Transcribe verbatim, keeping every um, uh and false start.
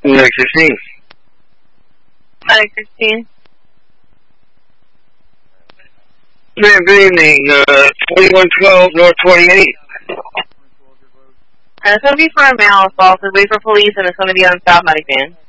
Nine sixteen. Nine sixteen. Man, good evening. Uh, twenty-one twelve North twenty-eight. And it's going to be for a male assault. It's wait for police, and it's going to be on South Mighty Fan.